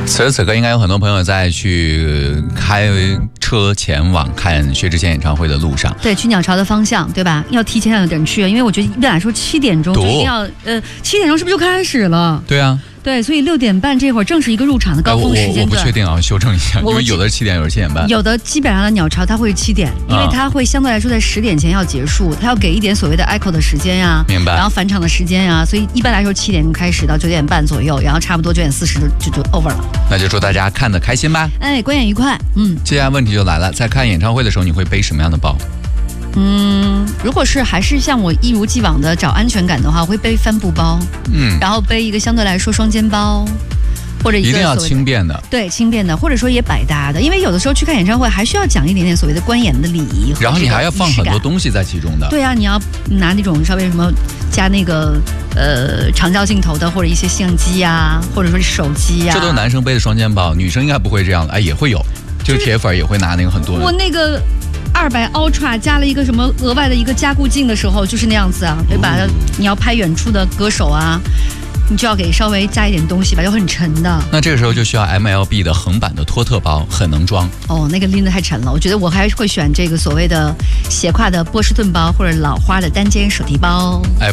此时此刻，应该有很多朋友在去开车前往看薛之谦演唱会的路上。 对，去鸟巢的方向，对吧？要提前2点去，因为我觉得一般来说7点钟就一定要，7点钟是不是就开始了？ 对啊。 对，所以6点半这会儿正是一个入场的高峰时间段。 我不确定啊，修正一下，因为有的是7点，有的是7点半。 有的基本上的鸟巢它会7点，因为它会相对来说在10点前要结束，它要给一点所谓的 echo 的时间呀， 明白。 然后返场的时间呀，所以一般来说7点钟开始到9点半左右，然后差不多9点40就 over 了。 那就祝大家看得开心吧。 哎，观演愉快。 接下来问题就来了，在看演唱会的时候，你会背什么样的包？ 如果是还是像我一如既往的找安全感的话，我会背帆布包，然后背一个相对来说双肩包，或者一个一定要轻便的， 对，轻便的，或者说也百搭的，因为有的时候去看演唱会还需要讲一点点所谓的观演的礼仪， 然后你还要放很多东西在其中的。 对啊，你要拿那种稍微什么加那个长焦镜头的，或者一些相机啊，或者说是手机啊。 这都是男生背的双肩包，女生应该不会这样的，哎，也会有，就是铁粉也会拿那个很多的。 我那个200 Ultra 加了一个什么额外的一个加固镜的时候，就是那样子啊，对吧？你要拍远处的歌手啊，你就要给稍微加一点东西吧，又很沉的。 那这个时候就需要 MLB 的横版的托特包，很能装。 哦，那个拎得太沉了，我觉得我还会选这个所谓的斜挎的波士顿包，或者老花的单肩手提包。